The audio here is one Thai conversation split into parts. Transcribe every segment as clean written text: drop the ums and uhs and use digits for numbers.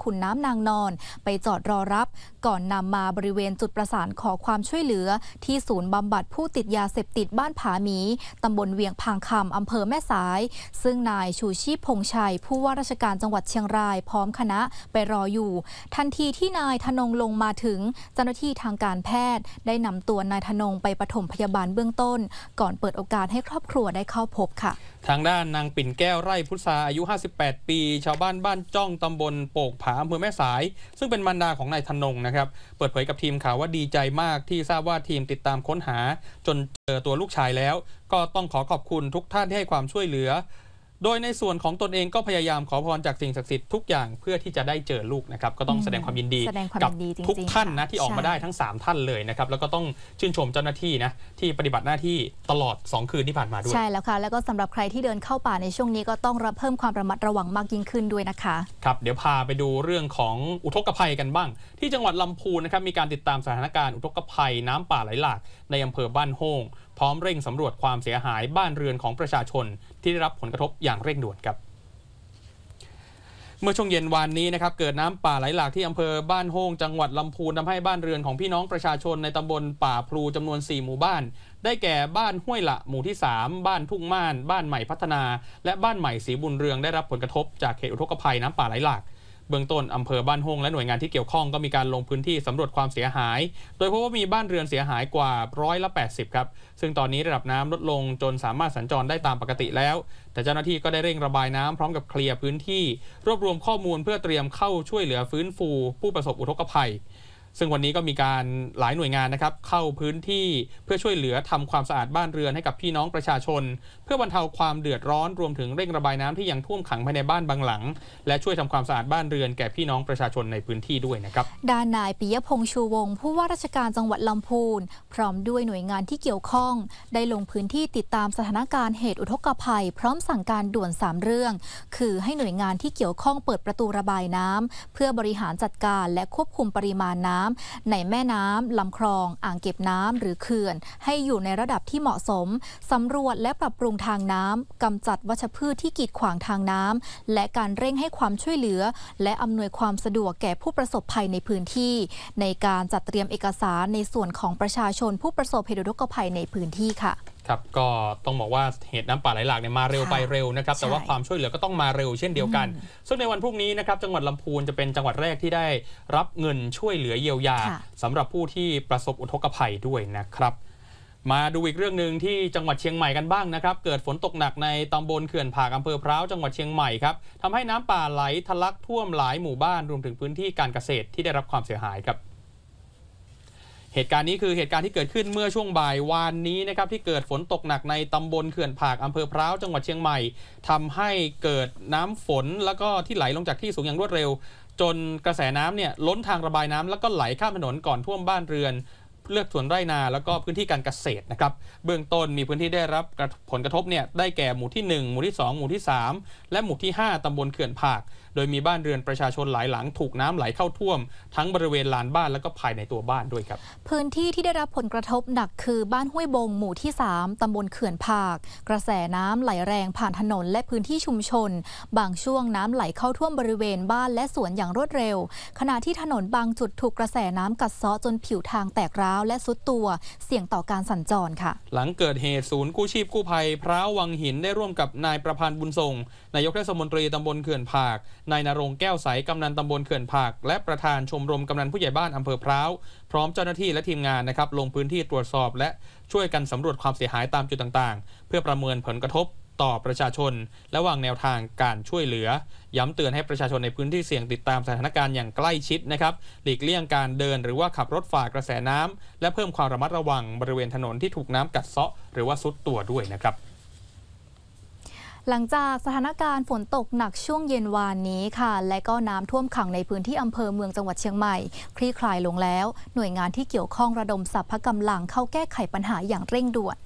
ขุนน้ำนางนอนไปจอดรอรับก่อนนำมาบริเวณจุดประสานขอความช่วยเหลือที่ศูนย์บำบัดผู้ติดยาเสพติดบ้านผาหมีตำบลเวียงพางคำอำเภอแม่สายซึ่งนายชูชีพพงษ์ชัยผู้ว่าราชการจังหวัดเชียงรายพร้อมคณะไปรออยู่ทันทีที่นายธนงลงมาถึงเจ้าหน้าที่ทางการแพทย์ได้นำตัวนายธนงไปปฐมพยาบาลเบื้องต้นก่อนเปิดโอกาสให้ครอบครัวได้เข้าพบค่ะทางด้านนางปิ่นแก้วไร่พุทราอายุ58ปีชาวบ้านบ้านจ้องตำบลโป่งผาอำเภอแม่สายซึ่งเป็นมารดาของนายธนงนะครับเปิดเผยกับทีมข่าวว่าดีใจมากที่ทราบว่าทีมติดตามค้นหาจนเจอตัวลูกชายแล้วก็ต้องขอบคุณทุกท่านที่ให้ความช่วยเหลือโดยในส่วนของตนเองก็พยายามขอพรจากสิ่งศักดิ์สิทธิ์ทุกอย่างเพื่อที่จะได้เจอลูกนะครับก็ต้องแสดงความยินดีกับทุกท่านนะที่ออกมาได้ทั้ง3ท่านเลยนะครับแล้วก็ต้องชื่นชมเจ้าหน้าที่นะที่ปฏิบัติหน้าที่ตลอด2คืนที่ผ่านมาด้วยใช่แล้วค่ะแล้วก็สำหรับใครที่เดินเข้าป่าในช่วงนี้ก็ต้องเพิ่มความระมัดระวังมากยิ่งขึ้นด้วยนะคะครับเดี๋ยวพาไปดูเรื่องของอุทกภัยกันบ้างที่จังหวัดลำพูนนะครับมีการติดตามสถานการณ์อุทกภัยน้ำป่าไหลหลากในอำเภอบ้านโฮงพร้อมเร่งสำรวจความเสียหายบ้านเรือนของประชาชนที่ได้รับผลกระทบอย่างเร่งด่วนครับเมื่อช่วงเย็นวานนี้นะครับเกิดน้ำป่าไหลหลากที่อำเภอบ้านโฮงจังหวัดลำพูนทำให้บ้านเรือนของพี่น้องประชาชนในตำบลป่าพลูจำนวน4หมู่บ้านได้แก่บ้านห้วยละหมู่ที่3บ้านทุ่งม่านบ้านใหม่พัฒนาและบ้านใหม่ศรีบุญเรืองได้รับผลกระทบจากเหตุอุทกภัยน้ำป่าไหลหลากเบื้องต้นอำเภอบ้านโฮงและหน่วยงานที่เกี่ยวข้องก็มีการลงพื้นที่สำรวจความเสียหายโดยพบว่ามีบ้านเรือนเสียหายกว่า80%ครับซึ่งตอนนี้ระดับน้ำลดลงจนสามารถสัญจรได้ตามปกติแล้วแต่เจ้าหน้าที่ก็ได้เร่งระบายน้ำพร้อมกับเคลียร์พื้นที่รวบรวมข้อมูลเพื่อเตรียมเข้าช่วยเหลือฟื้นฟูผู้ประสบอุทกภัยซึ่งวันนี้ก็มีการหลายหน่วยงานนะครับเข้าพื้นที่เพื่อช่วยเหลือทำความสะอาดบ้านเรือนให้กับพี่น้องประชาชนเพื่อบรรเทาความเดือดร้อนรวมถึงเร่งระบายน้ำที่ยังท่วมขังภายในบ้านบางหลังและช่วยทำความสะอาดบ้านเรือนแก่พี่น้องประชาชนในพื้นที่ด้วยนะครับด้านนายปิยพงษ์ชูวงศ์ผู้ว่าราชการจังหวัดลำพูนพร้อมด้วยหน่วยงานที่เกี่ยวข้องได้ลงพื้นที่ติดตามสถานการณ์เหตุอุทกภัยพร้อมสั่งการด่วน3เรื่องคือให้หน่วยงานที่เกี่ยวข้องเปิดประตูระบายน้ำเพื่อบริหารจัดการและควบคุมปริมาณน้ำในแม่น้ำลำคลองอ่างเก็บน้ำหรือเขื่อนให้อยู่ในระดับที่เหมาะสมสำรวจและปรับปรุงทางน้ำกำจัดวัชพืชที่กีดขวางทางน้ำและการเร่งให้ความช่วยเหลือและอำนวยความสะดวกแก่ผู้ประสบภัยในพื้นที่ในการจัดเตรียมเอกสารในส่วนของประชาชนผู้ประสบเหตุอุทกภัยในพื้นที่ค่ะครับก็ต้องบอกว่าเหตุน้ำป่าไหลหลากเนี่ยมาเร็วไปเร็วนะครับแต่ว่าความช่วยเหลือก็ต้องมาเร็วเช่นเดียวกันซึ่งในวันพรุ่งนี้นะครับจังหวัดลำพูนจะเป็นจังหวัดแรกที่ได้รับเงินช่วยเหลือเยียวยาสำหรับผู้ที่ประสบอุทกภัยด้วยนะครับมาดูอีกเรื่องหนึ่งที่จังหวัดเชียงใหม่กันบ้างนะครับเกิดฝนตกหนักในตำบลเขื่อนผากอำเภอพร้าวจังหวัดเชียงใหม่ครับทำให้น้ำป่าไหลทะลักท่วมหลายหมู่บ้านรวมถึงพื้นที่การเกษตรที่ได้รับความเสียหายครับเหตุการณ์นี้คือเหตุการณ์ที่เกิดขึ้นเมื่อช่วงบ่ายวานนี้นะครับที่เกิดฝนตกหนักในตำบลเขื่อนผากอำเภอพร้าวจังหวัดเชียงใหม่ทำให้เกิดน้ำฝนแล้วก็ที่ไหลลงจากที่สูงอย่างรวดเร็วจนกระแสน้ำเนี่ยล้นทางระบายน้ำแล้วก็ไหลข้ามถนนก่อนท่วมบ้านเรือนเลือกสวนไร่นาแล้วก็พื้นที่การเกษตรนะครับเบื้องต้นมีพื้นที่ได้รับผลกระทบเนี่ยได้แก่หมู่ที่1หมู่ที่2หมู่ที่3และหมู่ที่5ตำบลเขื่อนผากโดยมีบ้านเรือนประชาชนหลายหลังถูกน้ำไหลเข้าท่วมทั้งบริเวณลานบ้านแล้วก็ภายในตัวบ้านด้วยครับพื้นที่ที่ได้รับผลกระทบหนักคือบ้านห้วยบงหมู่ที่3ตำบลเขื่อนผากกระแสน้ำไหลแรงผ่านถนนและพื้นที่ชุมชนบางช่วงน้ำไหลเข้าท่วมบริเวณบ้านและสวนอย่างรวดเร็วขณะที่ถนนบางจุดถูกกระแสน้ำกัดเซาะจนผิวทางแตกร้าวและซุดตัวเสี่ยงต่อการสัญจรค่ะหลังเกิดเหตุศูนย์กู้ชีพกู้ภัยพร้าววังหินได้ร่วมกับนายประพันธ์บุญทรงนายกเทศมนตรีตำบลเขื่อนผากนายณรงค์แก้วใสกำนันตำบลเขื่อนผากและประธานชมรมกำนันผู้ใหญ่บ้านอำเภอพร้าวพร้อมเจ้าหน้าที่และทีมงานนะครับลงพื้นที่ตรวจสอบและช่วยกันสำรวจความเสียหายตามจุดต่างๆเพื่อประเมินผลกระทบต่อประชาชนและวางแนวทางการช่วยเหลือย้ำเตือนให้ประชาชนในพื้นที่เสี่ยงติดตามสถานการณ์อย่างใกล้ชิดนะครับหลีกเลี่ยงการเดินหรือว่าขับรถฝ่ากระแสน้ำและเพิ่มความระมัดระวังบริเวณถนนที่ถูกน้ำกัดเซาะหรือว่าซุดตัวด้วยนะครับหลังจากสถานการณ์ฝนตกหนักช่วงเย็นวานนี้ค่ะและก็น้ำท่วมขังในพื้นที่อำเภอเมืองจังหวัดเชียงใหม่คลี่คลายลงแล้วหน่วยงานที่เกี่ยวข้องระดมสรรพกำลังเข้าแก้ไขปัญหาอย่างเร่งด่วน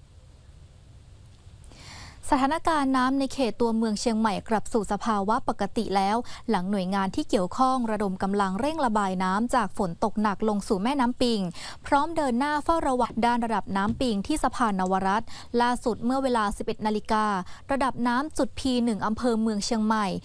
สถานการณ์น้ำในเขตตัวเมืองเชียงใหม่กลับสู่สภาวะปกติแล้วหลังหน่วยงานที่เกี่ยวข้องระดมกำลังเร่งระบายน้ำจากฝนตกหนักลงสู่แม่น้ำปิงพร้อมเดินหน้าเฝ้าระวังด้านระดับน้ำปิงที่สะพานนวรัตน์ล่าสุดเมื่อเวลา 11 นาฬิการะดับน้ำจุด P1 อำเภอเมืองเชียงใหม่